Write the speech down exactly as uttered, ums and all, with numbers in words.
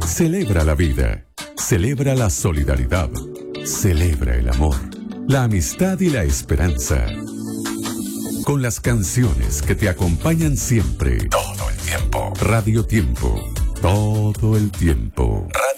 Celebra la vida, celebra la solidaridad, celebra el amor, la amistad y la esperanza. Con las canciones que te acompañan siempre, todo el tiempo. Radio Tiempo, todo el tiempo.